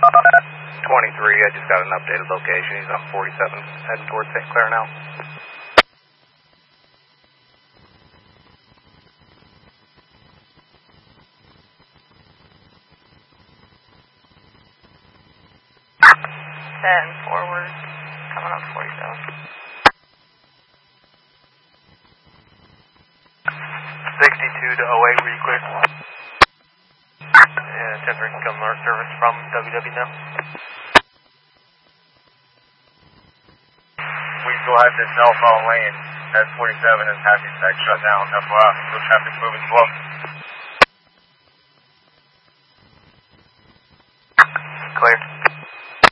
23, I just got an updated location. He's on 47, heading towards St. Clair now. Forward, coming up 47. 62 to 08, were you clear? Yeah, 10 ring come alert service from WW now. We still have this cell phone lane at 47 and passing side shut down. FYI, so traffic moving slow.